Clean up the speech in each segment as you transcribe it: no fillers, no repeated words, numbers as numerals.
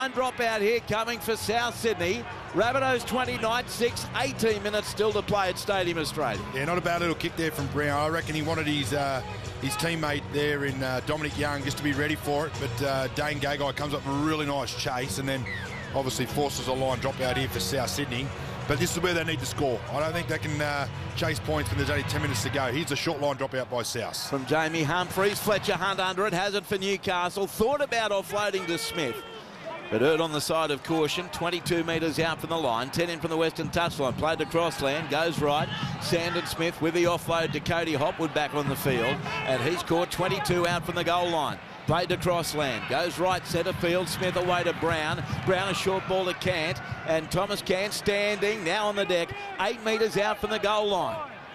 Drop out here coming for South Sydney. Rabbitohs 29, 6, 18 minutes still to play at Stadium Australia. Yeah, not a bad little kick there from Brown. I reckon he wanted his teammate there in Dominic Young just to be ready for it, but Dane Gagai comes up with a really nice chase and then obviously forces a line drop out here for South Sydney. But this is where they need to score. I don't think they can chase points when there's only 10 minutes to go. Here's a short line drop out by South. From Jamie Humphries, Fletcher Hunt under it, has it for Newcastle. Thought about offloading to Smith, but heard on the side of caution. 22 metres out from the line, 10 in from the western touchline. Played to Crossland, goes right. Sandon Smith with the offload to Cody Hopwood back on the field, and he's caught 22 out from the goal line. Played to Crossland, goes right centre field. Smith away to Brown. Brown a short ball to Cant, and Thomas Cant standing now on the deck, 8 metres out from the goal line.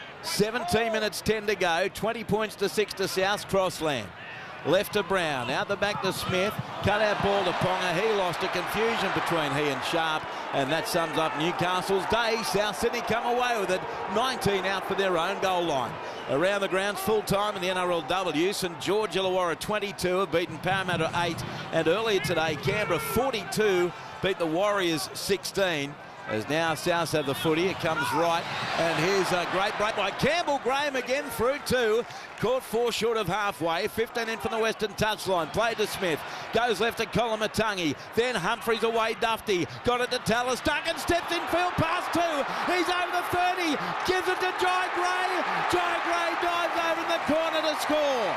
17 minutes 10 to go, 20 points to 6 to South. Crossland. Left to Brown, out the back to Smith, cut out ball to Ponga. He lost a confusion between he and Sharp, and that sums up Newcastle's day. South Sydney come away with it, 19 out for their own goal line. Around the grounds full time in the NRLW, St George Illawarra 22 have beaten Parramatta 8, and earlier today Canberra 42 beat the Warriors 16. As now South have the footy, it comes right, and here's a great break by Campbell Graham again through two. Caught 4 short of halfway, 15 in from the western touchline. Played to Smith, goes left to Colomatungi, then Humphries away, Dufty, got it to Tallis. Duncan steps in field, past 2, he's over the 30, gives it to Jai Gray. Jai Gray dives over in the corner to score.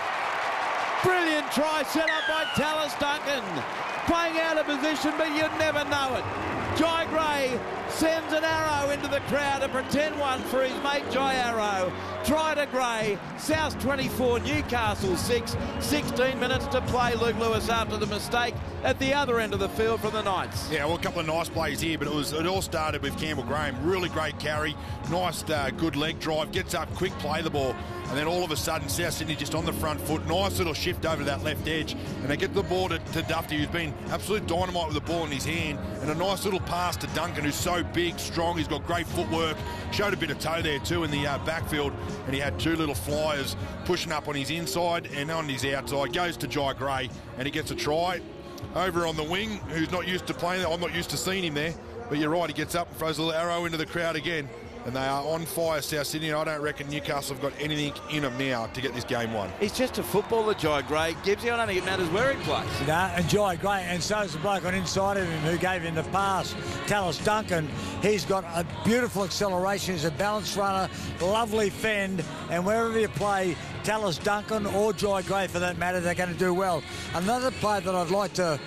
Brilliant try set up by Tallis Duncan. Playing out of position, but you'd never know it. Jai Gray sends an arrow into the crowd, a pretend one for his mate Jai Arrow. Try to Gray, South 24, Newcastle 6, 16 minutes to play. Luke Lewis after the mistake at the other end of the field from the Knights. Yeah, well, a couple of nice plays here, but it all started with Campbell Graham. Really great carry, nice good leg drive, gets up, quick play the ball, and then all of a sudden South Sydney just on the front foot. Nice little shift over to that left edge, and they get the ball to Dufty, who's been absolute dynamite with the ball in his hand, and a nice little pass to Duncan, who's so big, strong, he's got great footwork. Showed a bit of toe there too in the backfield, and he had 2 little flyers pushing up on his inside and on his outside. Goes to Jai Gray, and he gets a try. Over on the wing, who's not used to playing there. I'm not used to seeing him there, but you're right, he gets up and throws a little arrow into the crowd again. And they are on fire, South Sydney. I don't reckon Newcastle have got anything in them now to get this game won. He's just a footballer, Jai Gray. Gibbsy, I don't think it matters where he plays. No, and Jai Gray, and so is the bloke on inside of him who gave him the pass, Tallis Duncan. He's got a beautiful acceleration. He's a balanced runner, lovely fend, and wherever you play Tallis Duncan or Jai Gray for that matter, they're going to do well. Another player that I'd like to,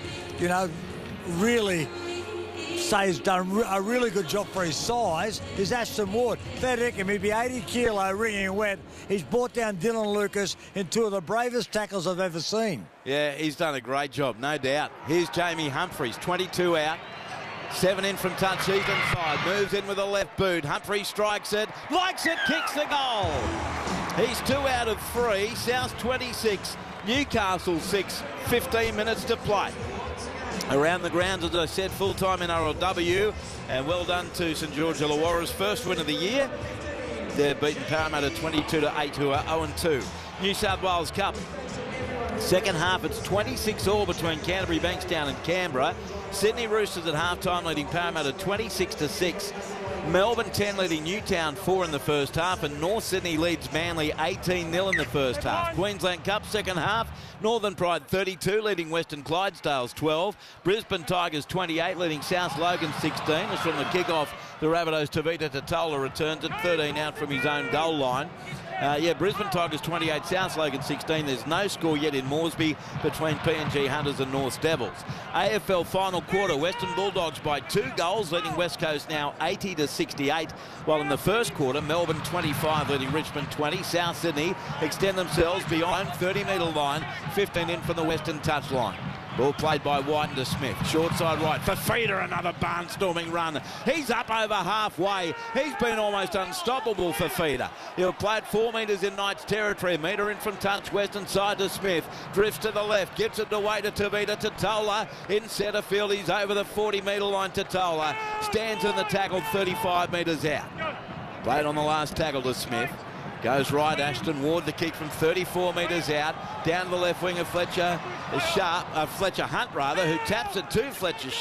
really say has done a really good job for his size is Ashton Ward. Fair dinkum, he'd be 80 kilo ringing wet. He's brought down Dylan Lucas in 2 of the bravest tackles I've ever seen. Yeah, he's done a great job, no doubt. Here's Jamie Humphries, 22 out. 7 in from touch, he's inside, moves in with a left boot. Humphries strikes it, likes it, kicks the goal. He's 2 out of 3, South 26, Newcastle 6, 15 minutes to play. Around the grounds, as I said, full-time in NRLW, and well done to St George Illawarra's first win of the year. They've beaten Parramatta 22-8, who are 0-2. New South Wales Cup. Second half, it's 26-all between Canterbury, Bankstown and Canberra. Sydney Roosters at half-time leading Parramatta 26-6. Melbourne 10 leading Newtown 4 in the first half, and North Sydney leads Manly 18-0 in the first half. Queensland Cup second half, Northern Pride 32 leading Western Clydesdales 12. Brisbane Tigers 28 leading South Logan 16. As from the kick-off, the Rabbitohs Tavita Totola returns at 13 out from his own goal line. Brisbane Tigers 28, South Logan 16. There's no score yet in Moresby between PNG Hunters and North Devils. AFL final quarter, Western Bulldogs by 2 goals, leading West Coast now 80-68. While in the first quarter, Melbourne 25 leading Richmond 20. South Sydney extend themselves beyond 30-metre line, 15 in from the western touchline. Ball played by White into Smith. Short side right. Fafita, another barnstorming run. He's up over halfway. He's been almost unstoppable, Fafita. He'll play it 4 metres in Knights territory. Metre in from touch, western side to Smith. Drifts to the left. Gets it away to Tavita Totola. In centre field, he's over the 40-metre line. Totola stands in the tackle 35 metres out. Played on the last tackle to Smith. Goes right, Ashton Ward, the kick from 34 metres out. Down the left wing of Fletcher Hunt, who taps it to Fletcher